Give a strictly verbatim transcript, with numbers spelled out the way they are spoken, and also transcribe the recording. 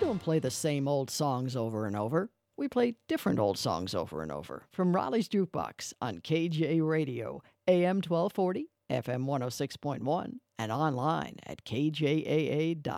don't play the same old songs over and over. We play different old songs over and over. From Raleigh's Jukebox on K J Radio, A M twelve forty, F M one oh six point one, and online at K J A A dot